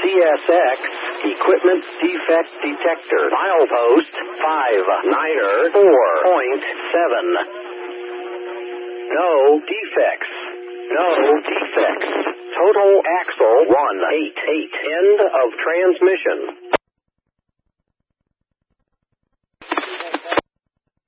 CSX Equipment Defect Detector. Milepost 59er 4.7. No defects. No defects. Total axle 188. End of transmission.